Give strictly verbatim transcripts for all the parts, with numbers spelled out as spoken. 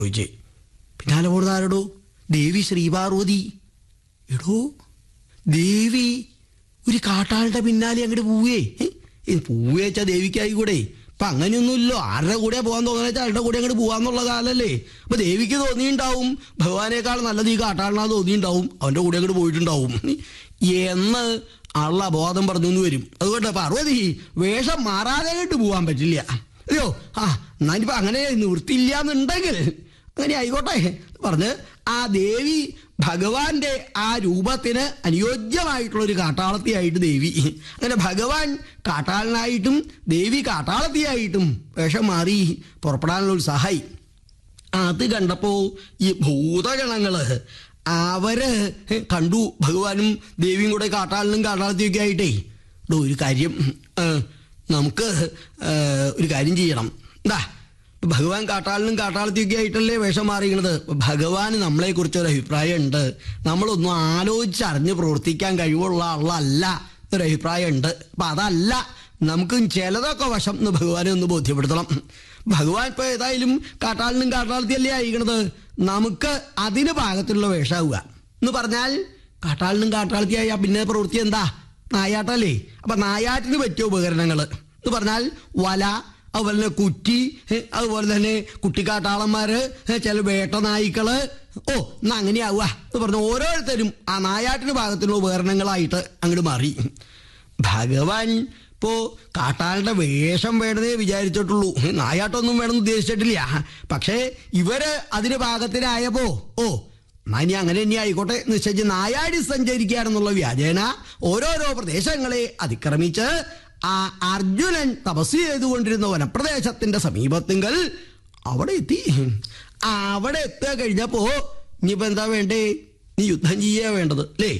ചോദിച്ചേ. പിന്നാലെ പോകുന്നത് ആരോടോ? ദേവി ശ്രീപാർവതി. എടോ, ദേവി ഒരു കാട്ടാളുടെ പിന്നാലെ അങ്ങോട്ട് പോവേ. പൂവേ വെച്ചാൽ ദേവിക്കായിക്കൂടെ? ഇപ്പം അങ്ങനെയൊന്നുമില്ലോ. ആരുടെ കൂടെ പോകാൻ തോന്നുന്ന വെച്ചാൽ ആരുടെ കൂടെ അങ്ങോട്ട് പോകാന്നുള്ള കാലല്ലേ. അപ്പം ദേവിക്ക് തോന്നിയിട്ടുണ്ടാവും ഭഗവാനേക്കാൾ നല്ലത് ഈ കാട്ടാളിനാ തോന്നിയിട്ടുണ്ടാവും, അവൻ്റെ കൂടെ അങ്ങോട്ട് പോയിട്ടുണ്ടാവും എന്ന് ആളുടെ അബോധം പറഞ്ഞു എന്ന് വരും. അതുകൊണ്ട് പാർവതി വേഷം മാറാതെയായിട്ട് പോകാൻ പറ്റില്ല. അയ്യോ, ആ എന്നാലിപ്പോൾ അങ്ങനെ നിവൃത്തിയില്ല എന്നുണ്ടെങ്കിൽ അങ്ങനെ ആയിക്കോട്ടെ പറഞ്ഞ് ആ ദേവി ഭഗവാന്റെ ആ രൂപത്തിന് അനുയോജ്യമായിട്ടുള്ളൊരു കാട്ടാളത്തിയായിട്ട് ദേവി, അങ്ങനെ ഭഗവാൻ കാട്ടാളനായിട്ടും ദേവി കാട്ടാളത്തിയായിട്ടും വേഷം മാറി പുറപ്പെടാനുള്ള ഉത്സാഹമായി. അത് കണ്ടപ്പോൾ ഈ ഭൂതഗണങ്ങള് അവര് കണ്ടു ഭഗവാനും ദേവിയും കൂടെ കാട്ടാളിനും കാട്ടാളത്തിയൊക്കെ ആയിട്ടേ. ഒരു കാര്യം നമുക്ക് ഒരു കാര്യം ചെയ്യണം. എന്താ, ഭഗവാൻ കാട്ടാളിനും കാട്ടാളത്തിയൊക്കെ ആയിട്ടല്ലേ വേഷം മാറിയത്. ഭഗവാന് നമ്മളെക്കുറിച്ച് ഒരു അഭിപ്രായം ഉണ്ട്, നമ്മളൊന്നും ആലോചിച്ചറിഞ്ഞ് പ്രവർത്തിക്കാൻ കഴിവുള്ള ആളല്ല ഒരു അഭിപ്രായം ഉണ്ട്. അപ്പം അതല്ല, നമുക്ക് ചിലതൊക്കെ വശം എന്ന് ഭഗവാനെ ഒന്ന് ബോധ്യപ്പെടുത്തണം. ഭഗവാൻ ഇപ്പോൾ ഏതായാലും കാട്ടാളിനും കാട്ടാളത്തിയല്ലേ അയക്കണത്, നമുക്ക് അതിന് പാകത്തിലുള്ള വേഷമാവുക എന്ന് പറഞ്ഞാൽ കാട്ടാളിനും കാട്ടാളത്തിയായ പിന്നെ പ്രവൃത്തി എന്താ? നായാട്ടല്ലേ. അപ്പം നായാട്ടിന് പറ്റിയ ഉപകരണങ്ങൾ എന്ന് പറഞ്ഞാൽ വല, അതുപോലെ തന്നെ കുറ്റി, അതുപോലെ തന്നെ കുട്ടിക്കാട്ടാളന്മാര്, ചില വേട്ട നായ്ക്കള്. ഓ എന്നാ അങ്ങനെയാവുക എന്ന് പറഞ്ഞ ഓരോരുത്തരും ആ നായാട്ടിന് ഭാഗത്തിലുള്ള ഉപകരണങ്ങളായിട്ട് അങ്ങോട്ട് മാറി. ഭഗവാൻ ഇപ്പോൾ കാട്ടാളുടെ വേഷം വേണമെന്നേ വിചാരിച്ചിട്ടുള്ളൂ, നായാട്ടൊന്നും വേണമെന്ന് ഉദ്ദേശിച്ചിട്ടില്ല. പക്ഷേ ഇവര് അതിന് പാകത്തിനായപ്പോ ഓ എന്നാ ഇനി അങ്ങനെ തന്നെ ആയിക്കോട്ടെ നിശ്ചയിച്ച് നായാടി സഞ്ചരിക്കുകയാണെന്നുള്ള വ്യാജേന ഓരോരോ പ്രദേശങ്ങളെ അതിക്രമിച്ച് ആ അർജുനൻ തപസ് ചെയ്തുകൊണ്ടിരുന്ന വനപ്രദേശത്തിന്റെ സമീപത്തിങ്കൽ അവിടെ എത്തി. അവിടെ എത്തുക കഴിഞ്ഞപ്പോ ഇനിയിപ്പോ എന്താ വേണ്ടേ? നീ യുദ്ധം ചെയ്യാ വേണ്ടത് അല്ലേ?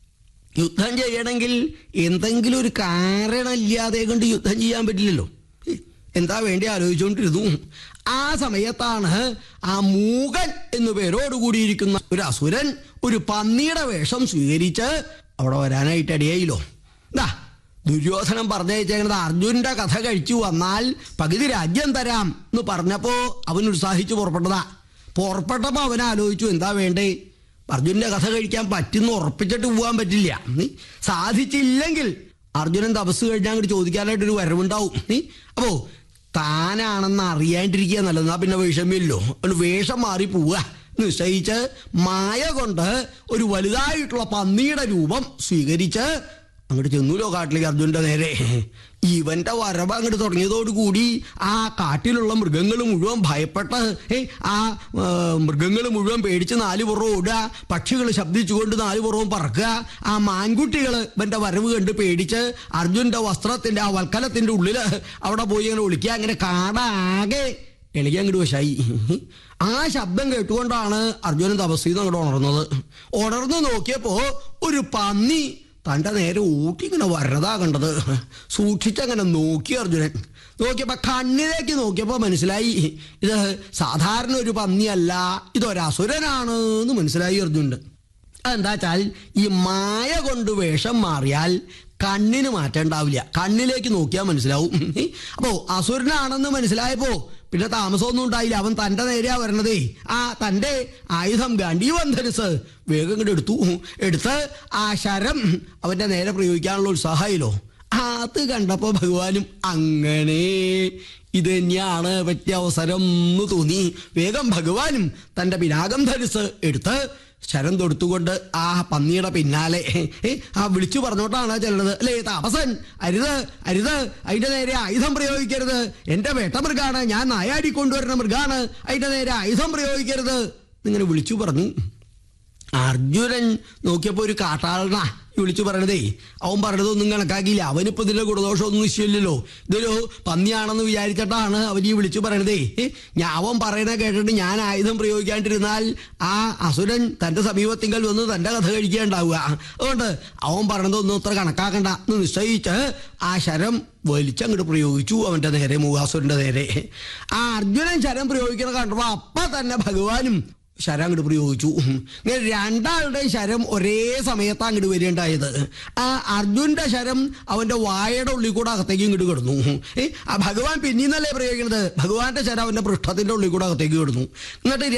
യുദ്ധം ചെയ്യണമെങ്കിൽ എന്തെങ്കിലും ഒരു കാരണമില്ലാതെ കൊണ്ട് യുദ്ധം ചെയ്യാൻ പറ്റില്ലല്ലോ. എന്താ വേണ്ടി ആലോചിച്ചുകൊണ്ടിരുന്നു. ആ സമയത്താണ് ആ മൂകൻ എന്നു പേരോടുകൂടിയിരിക്കുന്ന ഒരു അസുരൻ ഒരു പന്നിയുടെ വേഷം സ്വീകരിച്ച് അവിടെ വരാനായിട്ട് ഇടയായില്ലോ. എന്താ ദുര്യോധനം പറഞ്ഞയച്ചത് അർജുനന്റെ കഥ കഴിച്ചു വന്നാൽ പകുതി രാജ്യം തരാം എന്ന് പറഞ്ഞപ്പോ അവൻ ഉത്സാഹിച്ചു പുറപ്പെട്ടതാ. പുറപ്പെട്ടപ്പോ അവൻ ആലോചിച്ചു എന്താ വേണ്ടേ? അർജുനന്റെ കഥ കഴിക്കാൻ പറ്റുന്ന ഉറപ്പിച്ചിട്ട് പോകാൻ പറ്റില്ല. സാധിച്ചില്ലെങ്കിൽ അർജുനൻ തപസ് കഴിഞ്ഞാൽ അങ്ങോട്ട് ചോദിക്കാനായിട്ടൊരു വരവുണ്ടാവും. അപ്പോ താനാണെന്ന് അറിയാണ്ടിരിക്കുക നല്ലത്, പിന്നെ വിഷമില്ലോ. വേഷം മാറി പോവുക നിശ്ചയിച്ച് മായ കൊണ്ട് ഒരു വലുതായിട്ടുള്ള പന്നിയുടെ രൂപം സ്വീകരിച്ച് അങ്ങോട്ട് ചെന്നൂലോ കാട്ടിലേക്ക് അർജുനന്റെ നേരെ. ഇവന്റെ വരവ് അങ്ങോട്ട് തുടങ്ങിയതോടുകൂടി ആ കാട്ടിലുള്ള മൃഗങ്ങൾ മുഴുവൻ ഭയപ്പെട്ട് ആ മൃഗങ്ങൾ മുഴുവൻ പേടിച്ച് നാല് പുറവും ഓടുക, പക്ഷികൾ ശബ്ദിച്ചുകൊണ്ട് നാല് പുറവും പറക്കുക. ആ മാൻകുട്ടികൾ ഇവന്റെ വരവ് കണ്ട് പേടിച്ച് അർജുനന്റെ വസ്ത്രത്തിന്റെ ആ വൽക്കലത്തിന്റെ ഉള്ളില് അവിടെ പോയി അങ്ങനെ ഒളിക്കുക. അങ്ങനെ കാടാകെ എളിയ അങ്ങോട്ട് വശായി. ആ ശബ്ദം കേട്ടുകൊണ്ടാണ് അർജുനൻ തപസ് ചെയ്ത് അങ്ങോട്ട് ഉണർന്നത്. ഉണർന്ന് നോക്കിയപ്പോ ഒരു പന്നി തൻ്റെ നേരെ ഊട്ടി ഇങ്ങനെ വരണതാ കണ്ടത്. സൂക്ഷിച്ചങ്ങനെ നോക്കി അർജുനൻ. നോക്കിയപ്പോ കണ്ണിലേക്ക് നോക്കിയപ്പോ മനസ്സിലായി ഇത് സാധാരണ ഒരു പന്നിയല്ല, ഇതൊരസുരനാണ് എന്ന് മനസ്സിലായി അർജുനൻ. അതെന്താ വെച്ചാൽ ഈ മായ കൊണ്ട് വേഷം മാറിയാൽ കണ്ണിന് മാറ്റം ഉണ്ടാവില്ല, കണ്ണിലേക്ക് നോക്കിയാൽ മനസ്സിലാവും. അപ്പോ അസുരനാണെന്ന് മനസ്സിലായപ്പോ പിന്നെ താമസമൊന്നും ഉണ്ടായില്ല. അവൻ തൻ്റെ നേരെയാ വരണതേ. ആ തൻ്റെ ആയുധം ഗാണ്ഡീവം ധരിച്ച് വേഗം ഇങ്ങോട്ട് എടുത്തു. എടുത്ത് ആ ശരം അവൻ്റെ നേരെ പ്രയോഗിക്കാനുള്ള ഉത്സാഹമായില്ലോ. അത് കണ്ടപ്പോൾ ഭഗവാനും അങ്ങനെ ഇത് തന്നെയാണ് പറ്റിയ അവസരം എന്ന് തോന്നി. വേഗം ഭഗവാനും തൻ്റെ പിനാകം ധരിച്ച് എടുത്ത് ശരം തൊടുത്തുകൊണ്ട് ആ പന്നിയുടെ പിന്നാലെ ആ വിളിച്ചു പറഞ്ഞോട്ടാണ് ചെല്ലണത് അല്ലേ? താപസൻ അരുത് അരുത്, അതിന്റെ നേരെ ആയുധം പ്രയോഗിക്കരുത്, എന്റെ വേട്ടമൃഗാണ്, ഞാൻ നായാടിക്കൊണ്ടുവരുന്ന മൃഗാണ്, അതിന്റെ നേരെ ആയുധം പ്രയോഗിക്കരുത് എന്നിങ്ങനെ വിളിച്ചു പറഞ്ഞു. അർജുനൻ നോക്കിയപ്പോ ഒരു കാട്ടാളനാ വിളിച്ചു പറയണതേ. അവൻ പറഞ്ഞതൊന്നും കണക്കാക്കിയില്ല. അവനിപ്പോ ഇതിന്റെ ഗുണദോഷമൊന്നും നിശ്ചയില്ലല്ലോ. ഇതൊരു പന്നിയാണെന്ന് വിചാരിച്ചിട്ടാണ് അവൻ ഈ വിളിച്ചു പറയണതേ. ഞാൻ അവൻ പറയണ കേട്ടിട്ട് ഞാൻ ആയുധം പ്രയോഗിക്കാണ്ടിരുന്നാൽ ആ അസുരൻ തന്റെ സമീപത്തിങ്കൽ വന്ന് തന്റെ കഥ കഴിക്കുകയുണ്ടാവുക. അതുകൊണ്ട് അവൻ പറഞ്ഞതൊന്നും അത്ര കണക്കാക്കണ്ട എന്ന് നിശ്ചയിച്ച് ആ ശരം വലിച്ചങ്ങോട്ട് പ്രയോഗിച്ചു അവന്റെ നേരെ, മൂകാസുരന്റെ നേരെ. ആ അർജുനൻ ശരം പ്രയോഗിക്കണ കണ്ടപ്പോ അപ്പ തന്നെ ഭഗവാനും ശരം അങ്ങോട്ട് പ്രയോഗിച്ചു. ഇങ്ങനെ രണ്ടാളുടെ ശരം ഒരേ സമയത്ത് അങ്ങോട്ട് വരികയുണ്ടായത്. ആ അർജുൻ്റെ ശരം അവൻ്റെ വായയുടെ ഉള്ളിൽ കൂടെ അകത്തേക്ക് ഇങ്ങോട്ട് കിടന്നു. ആ ഭഗവാൻ പിന്നീന്നല്ലേ പ്രയോഗിക്കുന്നത്, ഭഗവാന്റെ ശരം അവൻ്റെ പൃഷ്ഠത്തിൻ്റെ ഉള്ളിൽ കൂടെ അകത്തേക്ക് കിടന്നു. എന്നിട്ട്